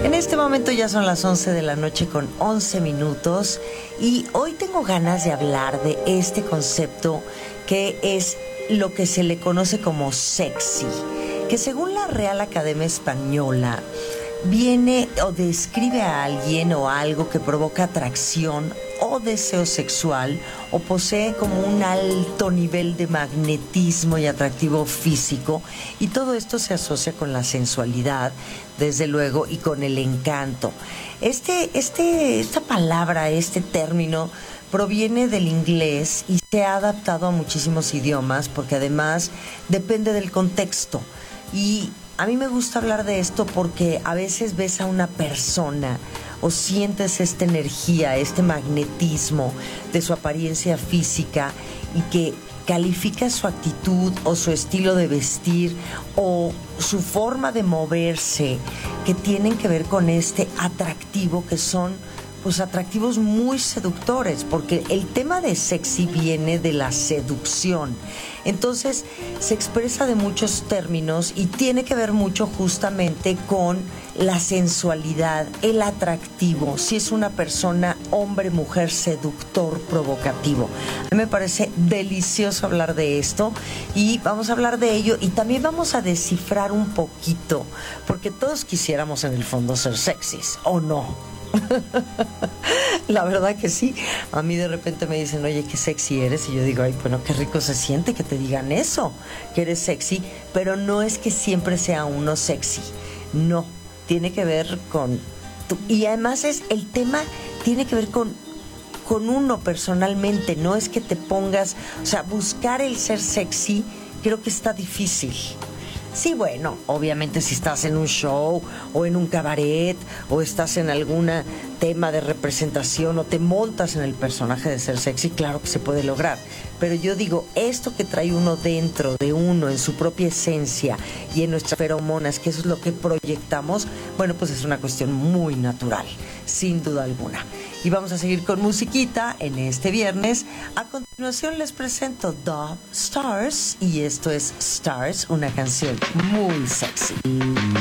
En este momento ya son las 11 de la noche con 11 minutos y hoy tengo ganas de hablar de este concepto que es lo que se le conoce como sexy, que según la Real Academia Española viene o describe a alguien o algo que provoca atracción o deseo sexual o posee como un alto nivel de magnetismo y atractivo físico, y todo esto se asocia con la sensualidad, desde luego, y con el encanto. Esta palabra, este término proviene del inglés y se ha adaptado a muchísimos idiomas porque además depende del contexto. Y a mí me gusta hablar de esto porque a veces ves a una persona o sientes esta energía, este magnetismo de su apariencia física y que califica su actitud o su estilo de vestir o su forma de moverse, que tienen que ver con este atractivo, que son pues atractivos muy seductores, porque el tema de sexy viene de la seducción. Entonces se expresa de muchos términos y tiene que ver mucho justamente con la sensualidad, el atractivo, si es una persona, hombre, mujer, seductor, provocativo. A mí me parece delicioso hablar de esto y vamos a hablar de ello y también vamos a descifrar un poquito, porque todos quisiéramos en el fondo ser sexys, ¿o no? La verdad que sí. A mí de repente me dicen, oye, qué sexy eres, y yo digo, ay, bueno, qué rico se siente que te digan eso, que eres sexy. Pero no es que siempre sea uno sexy, no, tiene que ver con y además el tema tiene que ver con uno personalmente. No es que te pongas, o sea, buscar el ser sexy creo que está difícil. Sí, bueno, obviamente si estás en un show o en un cabaret o estás en algún tema de representación o te montas en el personaje de ser sexy, claro que se puede lograr. Pero yo digo, esto que trae uno dentro de uno, en su propia esencia y en nuestras feromonas, que eso es lo que proyectamos, bueno, pues es una cuestión muy natural, sin duda alguna. Y vamos a seguir con musiquita en este viernes. A continuación les presento The Stars y esto es Stars, una canción muy sexy.